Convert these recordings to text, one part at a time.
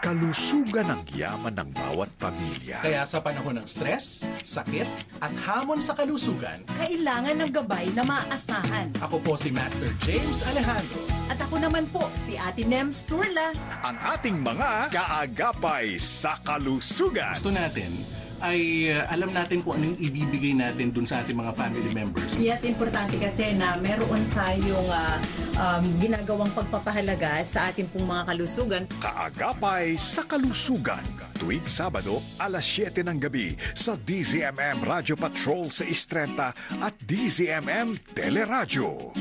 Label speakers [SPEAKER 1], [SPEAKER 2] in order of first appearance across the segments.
[SPEAKER 1] kalusugan ang yaman ng bawat pamilya.
[SPEAKER 2] Kaya sa panahon ng stress, sakit, at hamon sa kalusugan,
[SPEAKER 3] kailangan ng gabay na maaasahan.
[SPEAKER 2] ako po si Master James Alejandro.
[SPEAKER 3] At ako naman po, si Ate Nems Turla.
[SPEAKER 1] Ang ating mga kaagapay sa kalusugan.
[SPEAKER 2] Gusto natin ay alam natin kung anong ibibigay natin dun sa ating mga family members.
[SPEAKER 3] Yes, importante kasi na meron tayong ginagawang pagpapahalaga sa ating pong mga kalusugan.
[SPEAKER 1] Kaagapay sa kalusugan. Tuwing Sabado, alas 7 ng gabi sa DZMM Radio Patrol sa 630 at DZMM Teleradyo.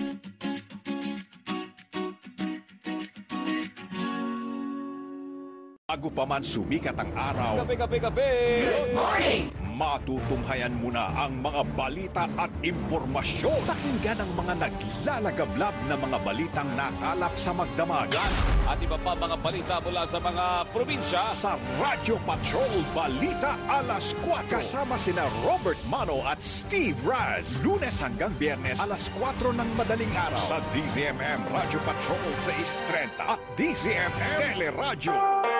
[SPEAKER 1] Bago pa man sumikat ang araw,
[SPEAKER 4] Kape!
[SPEAKER 1] Good morning! Matutunghayan muna ang mga balita at impormasyon. Pakinggan ang mga naglalagablab na mga balitang nakalap sa magdamagan.
[SPEAKER 4] At iba pa mga balita mula sa mga probinsya.
[SPEAKER 1] Sa Radio Patrol Balita Alas 4. Kasama sina Robert Mano at Steve Raz. Lunes hanggang Biyernes alas 4 ng madaling araw. Sa DZMM Radio Patrol 630 at DZMM Teleradyo.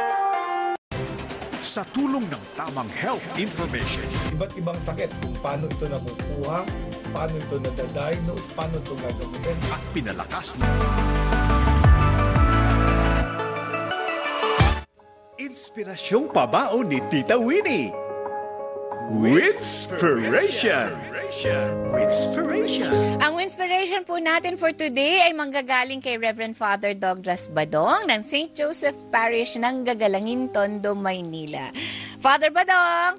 [SPEAKER 1] Sa tulong ng tamang health information,
[SPEAKER 5] Iba't ibang sakit, kung paano ito nakukuha, paano ito nadadiagnose, paano ito gagamitin.
[SPEAKER 1] at pinalakas na inspirasyong pabaon ni Tita Winnie. Winspiration! Winspiration!
[SPEAKER 6] Ang inspiration po natin for today ay manggagaling kay Reverend Father Douglas Badong ng St. Joseph Parish ng Gagalangin, Tondo, Maynila. Father Badong!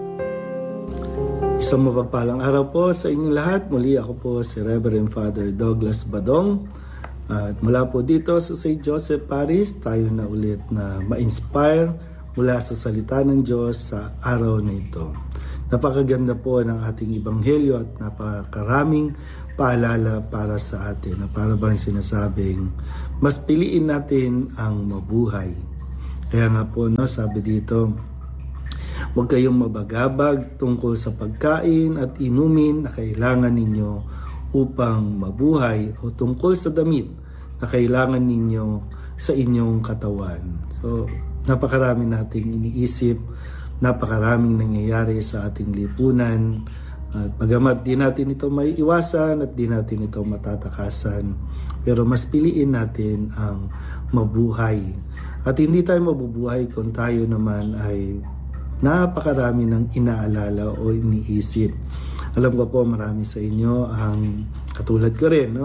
[SPEAKER 7] Isang mapagpalang araw po sa inyong lahat. Muli ako po si Reverend Father Douglas Badong. At mula po dito sa St. Joseph Parish, tayo na ulit na ma-inspire mula sa salita ng Diyos sa araw na ito. Napakaganda po ng ating ebanghelyo at napakaraming paalala para sa atin. Na para bang sinasabing, mas piliin natin ang mabuhay. Kaya nga po, sabi dito, huwag kayong mabagabag tungkol sa pagkain at inumin na kailangan ninyo upang mabuhay o tungkol sa damit na kailangan ninyo sa inyong katawan. So, napakarami nating iniisip, napakaraming nangyayari sa ating lipunan. At bagamat di natin ito may iwasan at di natin ito matatakasan, pero mas piliin natin ang mabuhay. At hindi tayo mabubuhay kung tayo naman ay napakarami ng inaalala o iniisip. Alam ko po marami sa inyo ang katulad ko rin,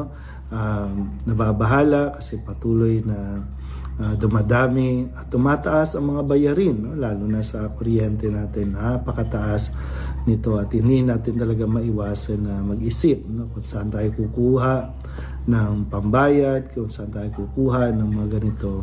[SPEAKER 7] nababahala kasi patuloy na dumadami at tumataas ang mga bayarin, lalo na sa kuryente natin. Napakataas nito at hindi natin talaga maiwasan na mag-isip kung saan tayo kukuha ng pambayad, kung saan tayo kukuha ng mga ganito.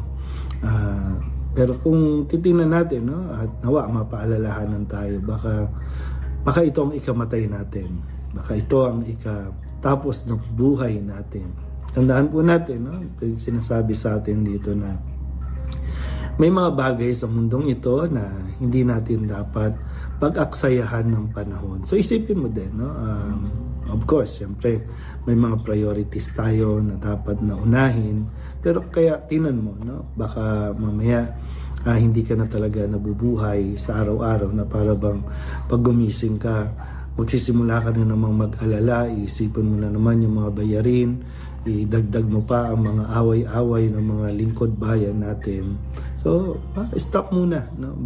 [SPEAKER 7] Pero kung titingnan natin, at nawa mapaalalahanan tayo, baka ito ang ikamatay natin. Baka ito ang ikatapos ng buhay natin. Tandaan po natin, sinasabi sa atin dito na may mga bagay sa mundong ito na hindi natin dapat pag-aksayahan ng panahon. So isipin mo din, of course, siyempre may mga priorities tayo na dapat na unahin. Pero kaya tinan mo, baka mamaya hindi ka na talaga nabubuhay sa araw-araw na para bang pag gumising ka, magsisimula ka na namang mag-alala, isipin mo na naman yung mga bayarin, idagdag mo pa ang mga away-away ng mga lingkod bayan natin. So, stop muna.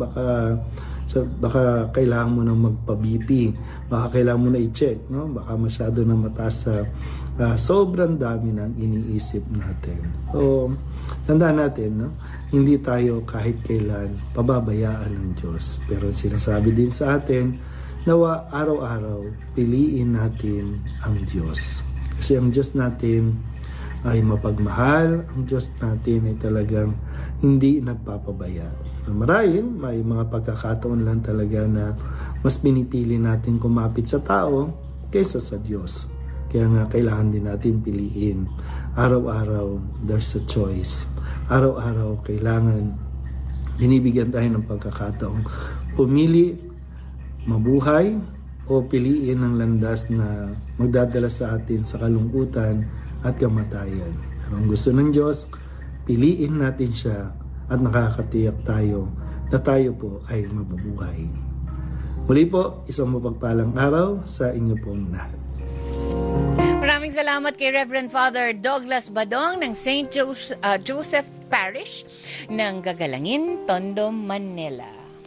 [SPEAKER 7] Baka kailangan mo nang magpa-BP, baka kailangan mo na i-check. Baka masyado na mataas sa sobrang dami ng iniisip natin. So, tandaan natin, hindi tayo kahit kailan pababayaan ng Diyos. Pero sinasabi din sa atin, nawa araw-araw piliin natin ang Diyos. Kasi ang Diyos natin ay mapagmahal, ang Diyos natin ay talagang hindi nagpapabaya. Marahil may mga pagkakataon lang talaga na mas pinipili natin kumapit sa tao kaysa sa Diyos. Kaya nga kailangan din natin piliin. Araw-araw there's a choice. Araw-araw kailangan binibigyan tayo ng pagkakataong pumili, mabuhay o piliin ang landas na magdadala sa atin sa kalungkutan at kamatayan. Pero ang gusto ng Diyos, piliin natin siya at nakakatiyak tayo na tayo po ay mabubuhay. Muli po, isang mapagpalang araw sa inyo pong lahat.
[SPEAKER 6] Maraming salamat kay Reverend Father Douglas Badong ng St. Joseph Parish ng Gagalangin, Tondo, Manila.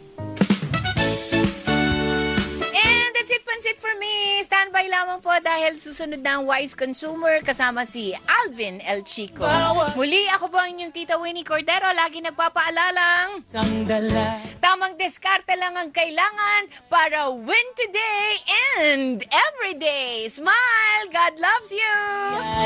[SPEAKER 6] And that's it, Pansit for me. Standby lamang po dahil susunod na ang Wise Consumer kasama si Alvin El Chico. Muli, ako po ang inyong Tita Winnie Cordero. Lagi nagpapaalalang tamang diskarte lang ang kailangan para win today and every day. Smile! God loves you!